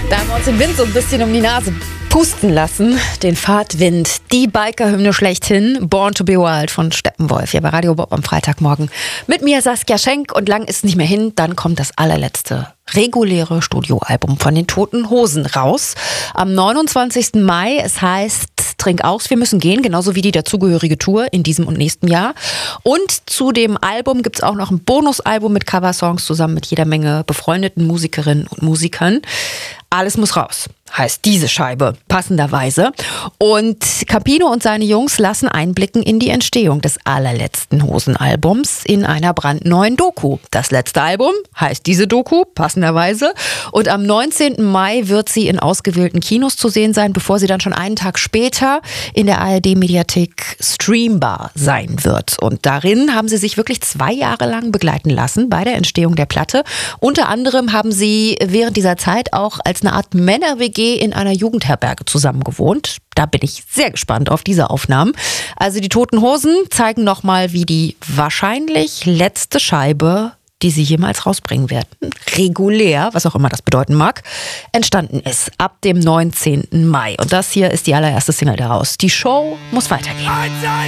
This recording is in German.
Da haben wir uns den Wind so ein bisschen um die Nase pusten lassen. Den Fahrtwind, die Biker-Hymne schlechthin. Born to be Wild von Steppenwolf. Hier bei Radio Bob am Freitagmorgen. Mit mir Saskia Schenk und lang ist nicht mehr hin. Dann kommt das allerletzte reguläre Studioalbum von den Toten Hosen raus. Am 29. Mai. Es heißt Trink aus, wir müssen gehen. Genauso wie die dazugehörige Tour in diesem und nächsten Jahr. Und zu dem Album gibt es auch noch ein Bonusalbum mit Coversongs zusammen mit jeder Menge befreundeten Musikerinnen und Musikern. Alles muss raus, heißt diese Scheibe, passenderweise. Und Campino und seine Jungs lassen einblicken in die Entstehung des allerletzten Hosenalbums in einer brandneuen Doku. Das letzte Album heißt diese Doku, passenderweise. Und am 19. Mai wird sie in ausgewählten Kinos zu sehen sein, bevor sie dann schon einen Tag später in der ARD-Mediathek streambar sein wird. Und darin haben sie sich wirklich 2 Jahre lang begleiten lassen bei der Entstehung der Platte. Unter anderem haben sie während dieser Zeit auch als eine Art Männer-WG in einer Jugendherberge zusammen gewohnt. Da bin ich sehr gespannt auf diese Aufnahmen. Also die Toten Hosen zeigen nochmal, wie die wahrscheinlich letzte Scheibe, die sie jemals rausbringen werden, regulär, was auch immer das bedeuten mag, entstanden ist ab dem 19. Mai. Und das hier ist die allererste Single daraus. Die Show muss weitergehen.